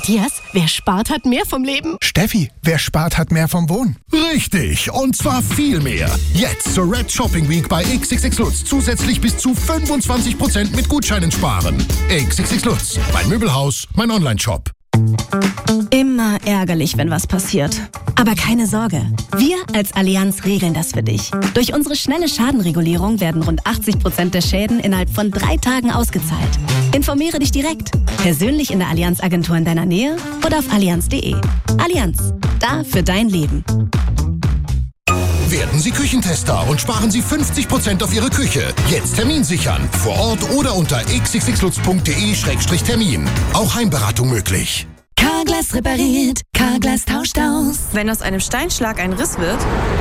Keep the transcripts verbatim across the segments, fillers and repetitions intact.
Matthias, wer spart, hat mehr vom Leben. Steffi, wer spart, hat mehr vom Wohnen. Richtig, und zwar viel mehr. Jetzt zur Red Shopping Week bei X X X Lutz zusätzlich bis zu fünfundzwanzig Prozent mit Gutscheinen sparen. X X X Lutz, mein Möbelhaus, mein Online-Shop. Immer ärgerlich, wenn was passiert. Aber keine Sorge, wir als Allianz regeln das für dich. Durch unsere schnelle Schadenregulierung werden rund achtzig Prozent der Schäden innerhalb von drei Tagen ausgezahlt. Informiere dich direkt, persönlich in der Allianz-Agentur in deiner Nähe oder auf allianz punkt de. Allianz, da für dein Leben. Werden Sie Küchentester und sparen Sie fünfzig Prozent auf Ihre Küche. Jetzt Termin sichern. Vor Ort oder unter x x x lutz punkt de Schrägstrich Termin. Auch Heimberatung möglich. Carglass repariert, Carglass tauscht aus. Wenn aus einem Steinschlag ein Riss wird,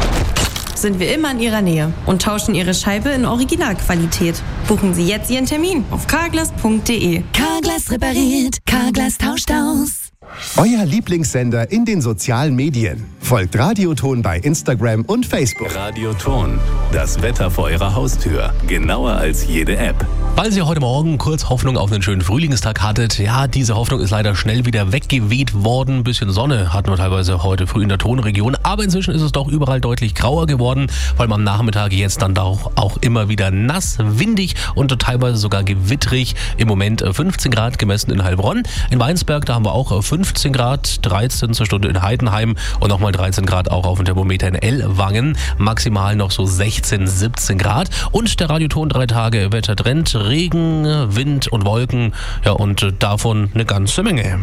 sind wir immer in Ihrer Nähe und tauschen Ihre Scheibe in Originalqualität. Buchen Sie jetzt Ihren Termin auf carglass punkt de. Carglass repariert, Carglass tauscht aus. Euer Lieblingssender in den sozialen Medien. Folgt Radioton bei Instagram und Facebook. Radioton, das Wetter vor eurer Haustür. Genauer als jede App. Falls ihr heute Morgen kurz Hoffnung auf einen schönen Frühlingstag hattet, ja, diese Hoffnung ist leider schnell wieder weggeweht worden. Ein bisschen Sonne hatten wir teilweise heute früh in der Tonregion, aber inzwischen ist es doch überall deutlich grauer geworden, vor allem am Nachmittag jetzt dann auch, auch immer wieder nass, windig und teilweise sogar gewittrig. Im Moment fünfzehn Grad gemessen in Heilbronn. In Weinsberg, da haben wir auch fünfzehn Grad, dreizehn zur Stunde in Heidenheim und nochmal dreizehn Grad auch auf dem Thermometer in Ellwangen. Maximal noch so sechzehn, siebzehn Grad. Und der Radioton drei Tage Wettertrend, Regen, Wind und Wolken. Ja, und davon eine ganze Menge.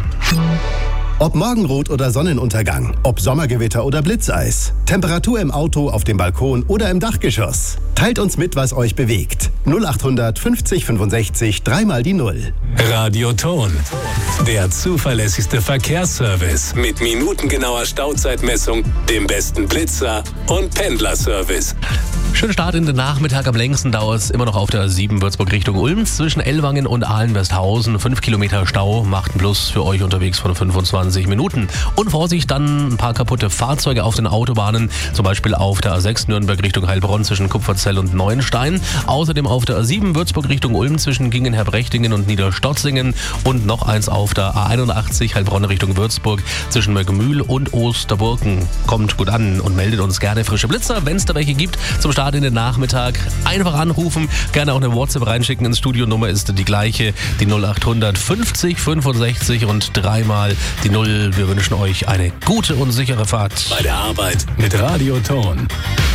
Ob Morgenrot oder Sonnenuntergang, ob Sommergewitter oder Blitzeis, Temperatur im Auto, auf dem Balkon oder im Dachgeschoss. Teilt uns mit, was euch bewegt. null achthundert fünfzig fünfundsechzig, dreimal die Null. Radioton, der zuverlässigste Verkehrsservice mit minutengenauer Stauzeitmessung, dem besten Blitzer und Pendlerservice. Schönen Start in den Nachmittag. Am längsten dauert es immer noch auf der A sieben Würzburg Richtung Ulm. Zwischen Ellwangen und Ahlen-Westhausen. Fünf Kilometer Stau macht einen Plus für euch unterwegs von fünfundzwanzig Minuten. Und Vorsicht, dann ein paar kaputte Fahrzeuge auf den Autobahnen. Zum Beispiel auf der A sechs Nürnberg Richtung Heilbronn zwischen Kupferzell und Neuenstein. Außerdem auf der A sieben Würzburg Richtung Ulm zwischen Gingen-Herbrechtingen und Niederstotzingen. Und noch eins auf der A einundachtzig Heilbronn Richtung Würzburg zwischen Möckmühl und Osterburken. Kommt gut an und meldet uns gerne frische Blitzer, wenn es da welche gibt. Zum Start in den Nachmittag einfach anrufen, gerne auch eine WhatsApp reinschicken ins Studio. Nummer ist die gleiche, die null achthundert fünfzig fünfundsechzig und dreimal die Null. Wir wünschen euch eine gute und sichere Fahrt. Bei der Arbeit mit Radioton.